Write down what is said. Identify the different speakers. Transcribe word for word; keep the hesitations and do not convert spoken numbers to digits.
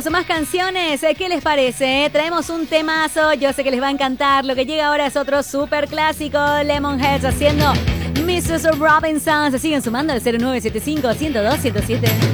Speaker 1: tenemos más canciones. ¿Qué les parece? Traemos un temazo. Yo sé que les va a encantar. Lo que llega ahora es otro súper clásico. Lemonheads haciendo missus Robinson. Se siguen sumando al cero nueve siete cinco, uno cero dos, uno cero siete.